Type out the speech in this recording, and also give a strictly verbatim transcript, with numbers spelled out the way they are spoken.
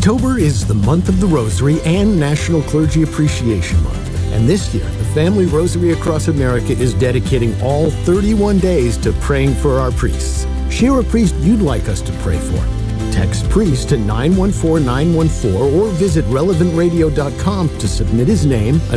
October is the month of the Rosary and National Clergy Appreciation Month. And this year, the Family Rosary Across America is dedicating all thirty-one days to praying for our priests. Share a priest you'd like us to pray for. Text priest to nine one four nine one four or visit relevant radio dot com to submit his name,